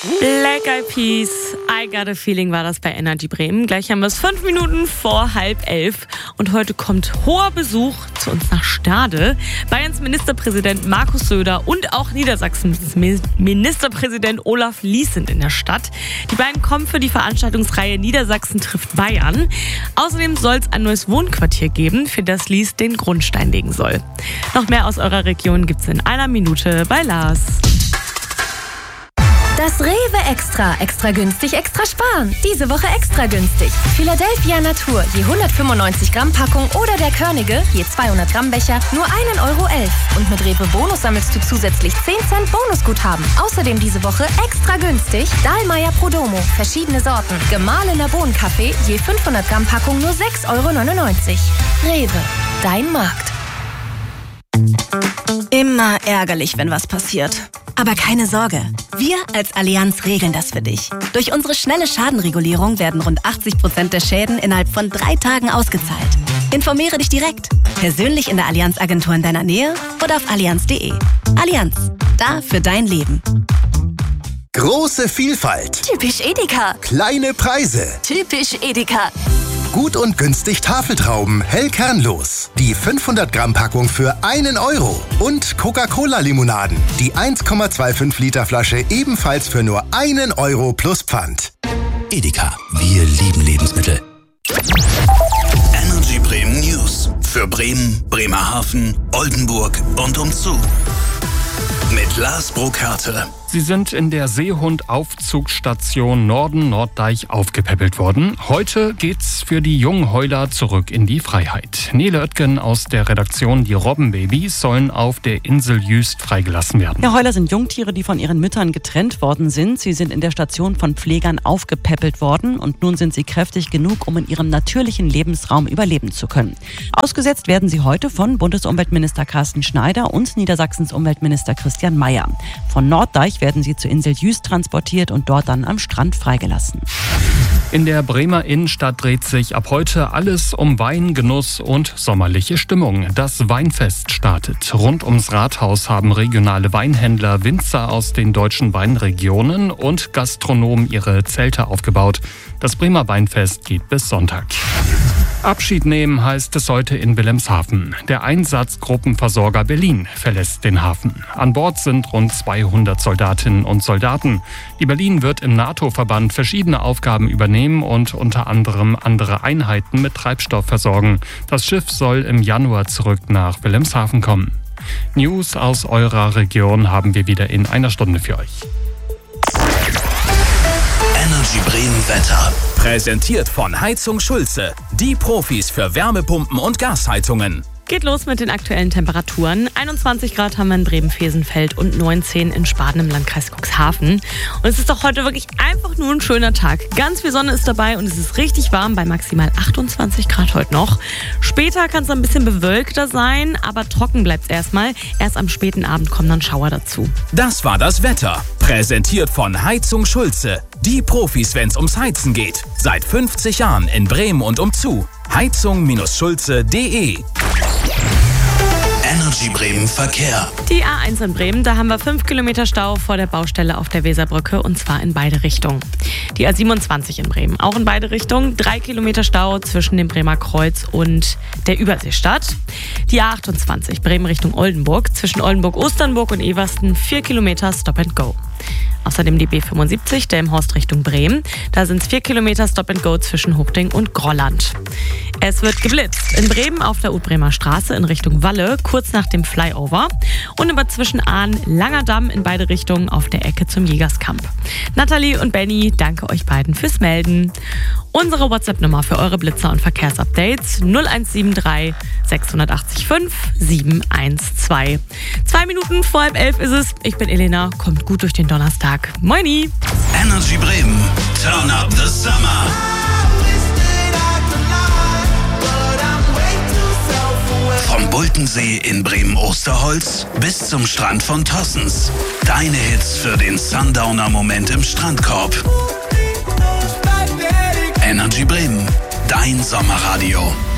Black Eyed Peas, I Got a Feeling war das bei Energy Bremen. Gleich haben wir es 5 Minuten vor 10:30 und heute kommt hoher Besuch zu uns nach Stade. Bayerns Ministerpräsident Markus Söder und auch Niedersachsens Ministerpräsident Olaf Lies sind in der Stadt. Die beiden kommen für die Veranstaltungsreihe Niedersachsen trifft Bayern. Außerdem soll es ein neues Wohnquartier geben, für das Lies den Grundstein legen soll. Noch mehr aus eurer Region gibt's in einer Minute bei Lars. Das Rewe Extra. Extra günstig, extra sparen. Diese Woche extra günstig. Philadelphia Natur, je 195 Gramm Packung oder der Körnige, je 200 Gramm Becher, nur 1,11 € Und mit Rewe Bonus sammelst du zusätzlich 10 Cent Bonusguthaben. Außerdem diese Woche extra günstig Dahlmeier Prodomo, verschiedene Sorten. Gemahlener Bohnenkaffee, je 500 Gramm Packung, nur 6,99 €. Rewe, dein Markt. Immer ärgerlich, wenn was passiert. Aber keine Sorge, wir als Allianz regeln das für dich. Durch unsere schnelle Schadenregulierung werden rund 80% der Schäden innerhalb von 3 Tagen ausgezahlt. Informiere dich direkt, persönlich in der Allianz-Agentur in deiner Nähe oder auf allianz.de. Allianz, da für dein Leben. Große Vielfalt. Typisch Edeka. Kleine Preise. Typisch Edeka. Gut und günstig Tafeltrauben, hell kernlos. Die 500-Gramm-Packung für 1 €. Und Coca-Cola-Limonaden. Die 1,25 Liter Flasche ebenfalls für nur 1 € plus Pfand. Edeka, wir lieben Lebensmittel. Energy Bremen News. Für Bremen, Bremerhaven, Oldenburg und umzu. Mit Lars Burkhardt. Sie sind in der Seehund-Aufzugsstation Norden-Norddeich aufgepäppelt worden. Heute geht's für die Jungheuler zurück in die Freiheit. Nele Oetken aus der Redaktion Die Robbenbabys sollen auf der Insel Jüst freigelassen werden. Ja, Heuler sind Jungtiere, die von ihren Müttern getrennt worden sind. Sie sind in der Station von Pflegern aufgepäppelt worden und nun sind sie kräftig genug, um in ihrem natürlichen Lebensraum überleben zu können. Ausgesetzt werden sie heute von Bundesumweltminister Carsten Schneider und Niedersachsens Umweltminister Christian Mayer. Von Norddeich werden sie zur Insel Jüst transportiert und dort dann am Strand freigelassen. In der Bremer Innenstadt dreht sich ab heute alles um Wein, Genuss und sommerliche Stimmung. Das Weinfest startet. Rund ums Rathaus haben regionale Weinhändler, Winzer aus den deutschen Weinregionen und Gastronomen ihre Zelte aufgebaut. Das Bremer Weinfest geht bis Sonntag. Abschied nehmen heißt es heute in Wilhelmshaven. Der Einsatzgruppenversorger Berlin verlässt den Hafen. An Bord sind rund 200 Soldatinnen und Soldaten. Die Berlin wird im NATO-Verband verschiedene Aufgaben übernehmen und unter anderem andere Einheiten mit Treibstoff versorgen. Das Schiff soll im Januar zurück nach Wilhelmshaven kommen. News aus eurer Region haben wir wieder in einer Stunde für euch. Energy Bremen Wetter. Präsentiert von Heizung Schulze. Die Profis für Wärmepumpen und Gasheizungen. Geht los mit den aktuellen Temperaturen. 21 Grad haben wir in Bremen-Fesenfeld und 19 in Spaden im Landkreis Cuxhaven. Und es ist doch heute wirklich einfach nur ein schöner Tag. Ganz viel Sonne ist dabei und es ist richtig warm bei maximal 28 Grad heute noch. Später kann es ein bisschen bewölkter sein, aber trocken bleibt es erstmal. Erst am späten Abend kommen dann Schauer dazu. Das war das Wetter. Präsentiert von Heizung Schulze. Die Profis, wenn's ums Heizen geht. Seit 50 Jahren in Bremen und umzu. Heizung-schulze.de. Energy Bremen Verkehr. Die A1 in Bremen, da haben wir 5 Kilometer Stau vor der Baustelle auf der Weserbrücke und zwar in beide Richtungen. Die A27 in Bremen, auch in beide Richtungen, 3 Kilometer Stau zwischen dem Bremer Kreuz und der Überseestadt. Die A28 Bremen Richtung Oldenburg, zwischen Oldenburg-Osternburg und Eversten 4 Kilometer Stop and Go. Außerdem die B75, Delmenhorst Richtung Bremen. Da sind es 4 Kilometer Stop and Go zwischen Huchting und Grolland. Es wird geblitzt. In Bremen auf der Ut-Bremer Straße in Richtung Walle, kurz nach dem Flyover. Und über Zwischen-Ahn, Langerdamm in beide Richtungen auf der Ecke zum Jägerskamp. Nathalie und Benny, danke euch beiden fürs Melden. Unsere WhatsApp-Nummer für eure Blitzer und Verkehrsupdates 0173 680 5 712. 2 Minuten vor 10:30 ist es. Ich bin Elena. Kommt gut durch den Donnerstag. Moini! Energy Bremen. Turn up the summer. Vom Bultensee in Bremen-Osterholz bis zum Strand von Tossens. Deine Hits für den Sundowner-Moment im Strandkorb. Energy Bremen, dein Sommerradio.